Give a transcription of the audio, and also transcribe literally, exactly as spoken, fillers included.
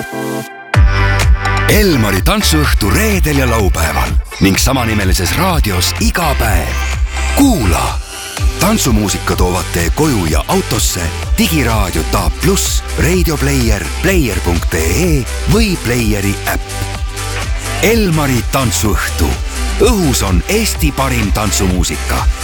Elmari tantsuõhtu reedel ja laupäeval ning samanimelises raadios iga päev. Kuula! Tantsumuusika toovad tee koju ja autosse digiraadio Taab Plus, Radio Player, player punkt ee või Playeri äpp. Elmari tantsuõhtu. Õhus on Eesti parim tantsumuusika.